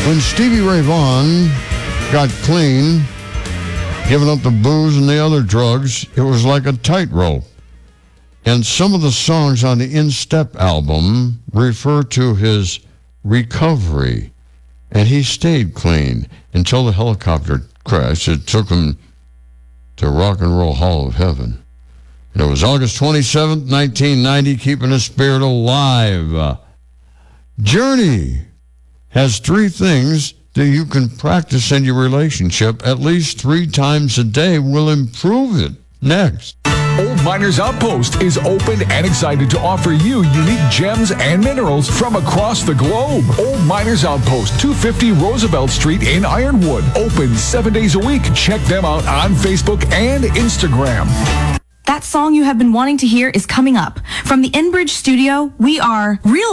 When Stevie Ray Vaughan got clean, giving up the booze and the other drugs, it was like a tightrope. And some of the songs on the In Step album refer to his recovery. And he stayed clean until the helicopter crash. It took him to Rock and Roll Hall of Heaven. And it was August 27th, 1990, keeping his spirit alive. Journey has 3 things that you can practice in your relationship at least 3 times a day will improve it. Next. Old Miners Outpost is open and excited to offer you unique gems and minerals from across the globe. Old Miners Outpost, 250 Roosevelt Street in Ironwood. Open 7 days a week. Check them out on Facebook and Instagram. That song you have been wanting to hear is coming up. From the Enbridge studio, we are Real